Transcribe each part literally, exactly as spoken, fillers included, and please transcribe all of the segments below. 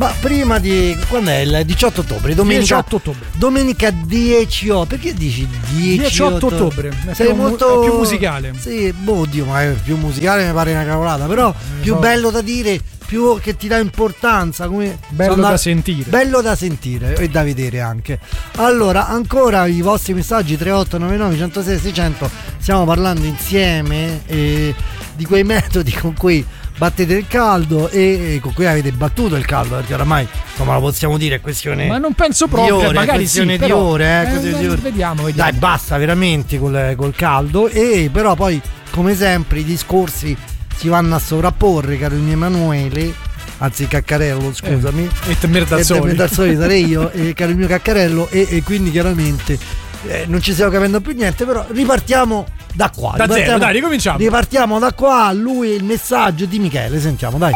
Ma prima di quando è il diciotto ottobre, domenica diciotto ottobre. Domenica dieci ottobre. Perché dici dieci diciotto ottobre? Sei molto è più musicale. Sì, boh, oddio, ma è più musicale mi pare una cavolata, però eh, più so. bello da dire, più che ti dà importanza, come bello da sentire. Bello da sentire e da vedere anche. Allora, ancora i vostri messaggi tre otto nove nove uno zero sei sei zero zero. Stiamo parlando insieme eh, di quei metodi con cui battete il caldo e con cui avete battuto il caldo, perché oramai insomma lo possiamo dire, è questione ma non penso proprio di ore, magari questione sì, di però, ore, eh, eh, questione di ore. Vediamo, vediamo. Dai, basta veramente col, col caldo. E però poi come sempre i discorsi si vanno a sovrapporre, caro il mio Emanuele, anzi Caccarello, scusami, eh, e Merdazzoli. e Merdazzoli sarei io, e caro il mio Caccarello, e, e quindi chiaramente eh, non ci stiamo capendo più niente, però ripartiamo da qua. Da zero, dai, ricominciamo. Ripartiamo da qua. Lui il messaggio di Michele, sentiamo, dai.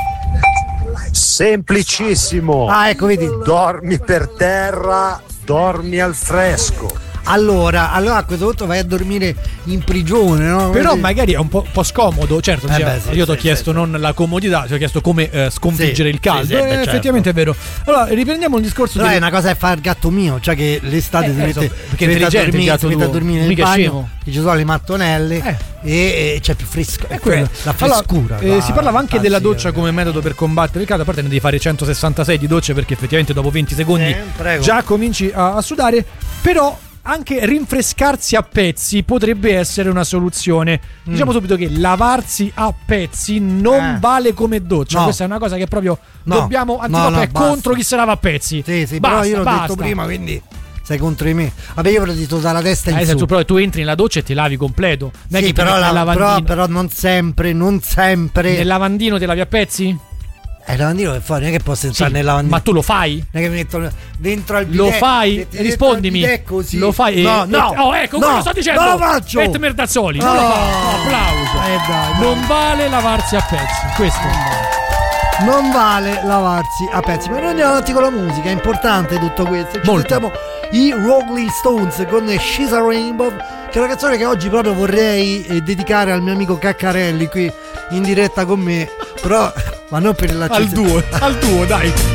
Semplicissimo. Ah, ecco, vedi. Dormi per terra, dormi al fresco. Allora, allora a questo punto vai a dormire in prigione, no? Però Vedi? magari è un po', po' scomodo, certo. Eh Cioè, beh, sì, io ti ho sì, chiesto sì, non la comodità, ti ho chiesto come eh, sconfiggere sì, il caldo. sì, sì, eh, beh, certo. Effettivamente è vero. Allora, riprendiamo il discorso. Però delle... è una cosa che fa il gatto mio, cioè che l'estate Eh, si eh, mette, so, perché si è mette a intelligente il dormire, gatto si mette a tuo, dormire nel mica è bagno, scemo. che ci sono le mattonelle Eh. e, e c'è più fresco. È quello. La frescura. Allora, eh, la- si parlava anche ah, della sì, doccia è come metodo per combattere il caldo. A parte ne devi fare centosessantasei di docce, perché effettivamente dopo venti secondi Eh, prego. già cominci a, a sudare. Però anche rinfrescarsi a pezzi potrebbe essere una soluzione. Mm. Diciamo subito che lavarsi a pezzi non Eh. vale come doccia. No. Questa è una cosa che proprio No. dobbiamo. No, Antipop no, è basta. contro chi se lava a pezzi. Sì, sì, Basta, però io l'ho basta. detto prima, quindi sei contro di me. Vabbè, io ve l'ho detto dalla testa in Eh, su. senso, però tu entri nella doccia e ti lavi completo. Non è Sì, che però, ti metti la- il lavandino. però, però non sempre, non sempre. Nel lavandino ti lavi a pezzi? Eh, il lavandino è fuori, non è che posso Sì, entrare nel lavandino. ma tu lo fai? Non è che mi metto dentro al bidet. Lo fai? metti dentro Rispondimi. al bidet così. Lo fai? No, E- no. e- oh, ecco, no, quello sto dicendo. Non lo faccio. Et Merdazzoli. Non lo Oh. fa. No, applauso. Eh, dai, dai. Non vale lavarsi a pezzi. Questo. Non vale lavarsi a pezzi. Ma noi andiamo avanti con la musica, è importante tutto questo. Ci Molto. sentiamo i Rolling Stones con She's a Rainbow, che è una canzone che oggi proprio vorrei eh, dedicare al mio amico Caccarelli qui in diretta con me. Però, ma non per la Al duo, al duo, dai.